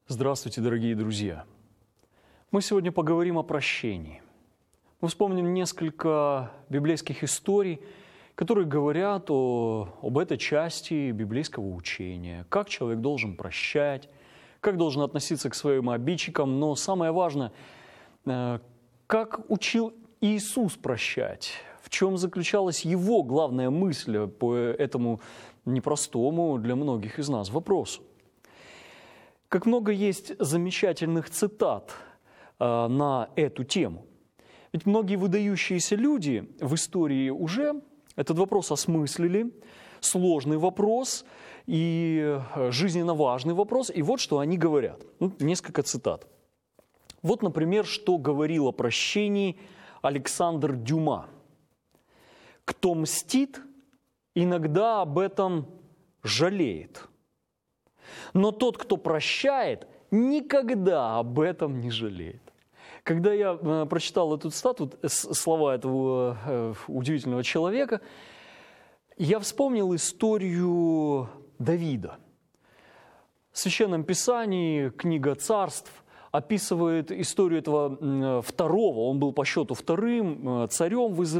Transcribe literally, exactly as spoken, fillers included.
Здравствуйте, дорогие друзья! Мы сегодня поговорим о прощении. Мы вспомним несколько библейских историй, которые говорят о, об этой части библейского учения, как человек должен прощать, как должен относиться к своим обидчикам, но самое важное, как учил Иисус прощать, в чем заключалась его главная мысль по этому непростому для многих из нас вопросу. Как много есть замечательных цитат э, на эту тему. Ведь многие выдающиеся люди в истории уже этот вопрос осмыслили, сложный вопрос и жизненно важный вопрос. И вот что они говорят. Ну, несколько цитат. Вот, например, что говорил о прощении Александр Дюма. «Кто мстит, иногда об этом жалеет. Но тот, кто прощает, никогда об этом не жалеет». Когда я э, прочитал эту цитату, слова этого э, удивительного человека, я вспомнил историю Давида. В Священном Писании, книга Царств, описывает историю этого э, второго, он был по счету вторым э, царем в Израиле.